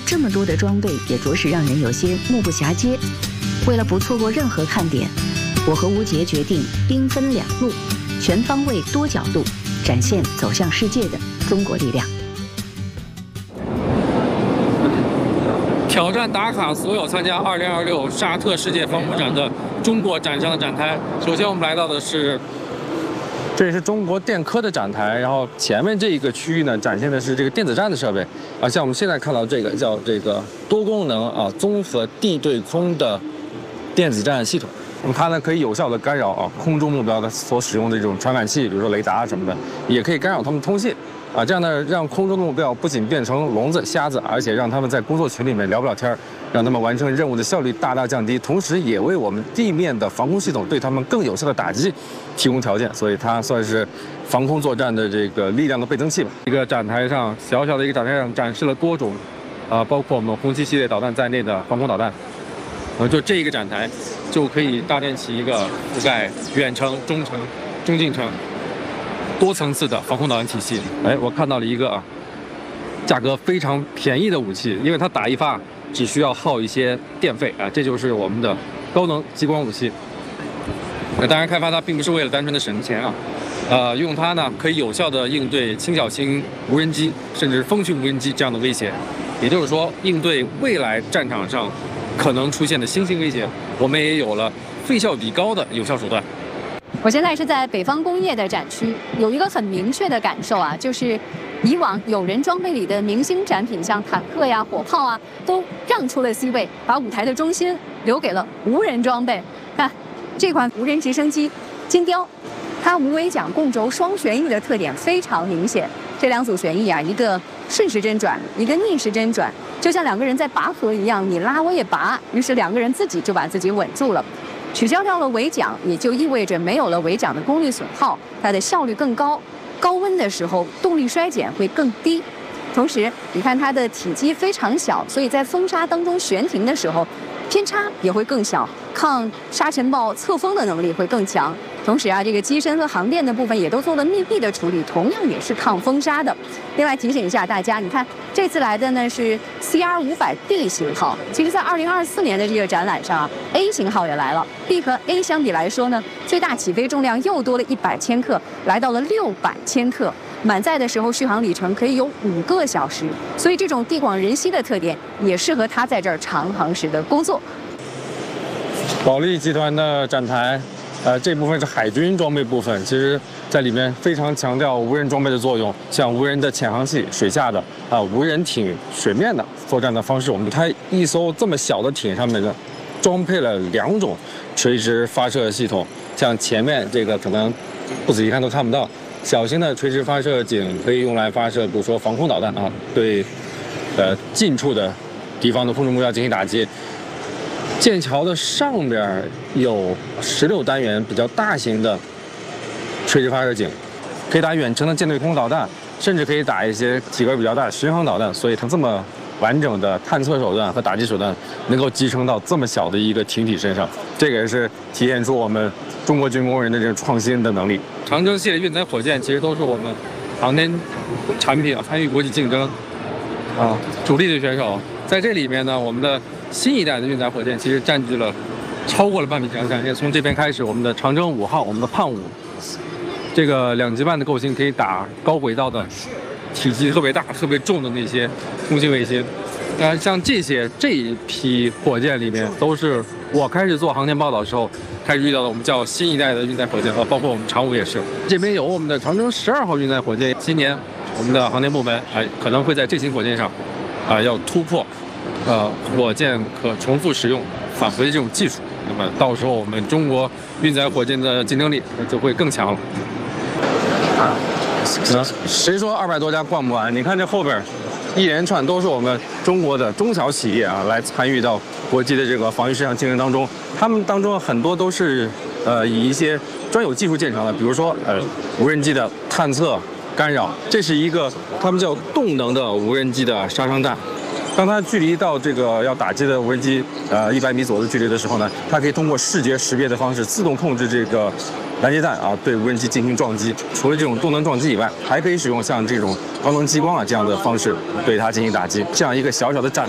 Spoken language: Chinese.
这么多的装备，也着实让人有些目不暇接。为了不错过任何看点，我和吴杰决定兵分两路，全方位多角度展现走向世界的中国力量。 挑战打卡所有参加2026沙特世界防空展的中国展商的展台。首先我们来到的是，这也是中国电科的展台，然后前面这一个区域呢，展现的是这个电子战的设备啊，像我们现在看到这个叫这个多功能啊综合地对空的电子战系统。它呢可以有效的干扰空中目标的所使用的这种传感器，比如说雷达什么的，也可以干扰他们通信。这样呢，让空中的目标不仅变成聋子、瞎子，而且让他们在工作群里面聊不了天，让他们完成任务的效率大大降低，同时也为我们地面的防空系统对他们更有效的打击提供条件。所以它算是防空作战的这个力量的倍增器吧。一个展台上，小小的一个展台上展示了多种，包括我们红旗系列导弹在内的防空导弹。就这一个展台，就可以搭建起一个覆盖远程、中程、中近程多层次的防空导弹体系。我看到了一个价格非常便宜的武器，因为它打一发只需要耗一些电费这就是我们的高能激光武器。当然，开发它并不是为了单纯的省钱用它呢可以有效的应对轻小型无人机甚至风群无人机这样的威胁。也就是说，应对未来战场上可能出现的新兴威胁，我们也有了费效比高的有效手段。 我现在是在北方工业的展区，有一个很明确的感受就是以往有人装备里的明星展品，像坦克呀、火炮都让出了 C 位，把舞台的中心留给了无人装备。看这款无人直升机金雕，它无尾桨共轴双旋翼的特点非常明显。这两组旋翼一个顺时针转，一个逆时针转，就像两个人在拔河一样，你拉我也拔，于是两个人自己就把自己稳住了。取消掉了尾桨，也就意味着没有了尾桨的功率损耗，它的效率更高。高温的时候，动力衰减会更低。同时，你看它的体积非常小，所以在风沙当中悬停的时候，偏差也会更小，抗沙尘暴侧风的能力会更强。同时这个机身和航电的部分也都做了密闭的处理，同样也是抗风沙的。另外提醒一下大家，你看这次来的呢是 CR500D 型号，其实在2024年的这个展览上A 型号也来了。B 和 A 相比来说呢，最大起飞重量又多了100千克，来到了600千克。满载的时候续航里程可以有5个小时，所以这种地广人稀的特点也适合它在这儿长航时的工作。 保利集团的展台。这部分是海军装备部分，其实在里面非常强调无人装备的作用，像无人的潜航器、水下的无人艇、水面的作战的方式。我们它一艘这么小的艇上面呢，装配了2种垂直发射系统，像前面这个可能不仔细看都看不到，小型的垂直发射井可以用来发射，比如说防空导弹对近处的敌方的空中目标进行打击。舰桥的上边有16单元比较大型的垂直发射井，可以打远程的舰对空导弹，甚至可以打一些体格比较大的巡航导弹。所以它这么完整的探测手段和打击手段能够集成到这么小的一个艇体身上，这个也是体现出我们中国军工人的这个创新的能力。长征系列运载火箭其实都是我们航天产品参与国际竞争主力的选手。在这里面呢，我们的新一代的运载火箭其实占据了超过了半壁江山。也从这边开始，我们的长征5号，我们的胖5，这个2级半的构型可以打高轨道的、体积特别大、特别重的那些通信卫星。像这一批火箭里面，都是我开始做航天报道的时候开始遇到的，我们叫新一代的运载火箭包括我们长5也是。这边有我们的长征12号运载火箭，今年我们的航天部门可能会在这型火箭上要突破火箭可重复使用返回的这种技术，那么到时候我们中国运载火箭的竞争力就会更强了。谁说200多家逛不完？你看这后边一连串都是我们中国的中小企业来参与到国际的这个防御市场竞争当中，他们当中很多都是以一些专有技术见长的，比如说无人机的探测干扰，这是一个他们叫动能的无人机的杀伤弹。当它距离到这个要打击的无人机100米左右的距离的时候呢，它可以通过视觉识别的方式自动控制这个拦截弹对无人机进行撞击。除了这种动能撞击以外，还可以使用像这种高能激光这样的方式对它进行打击。这样一个小小的展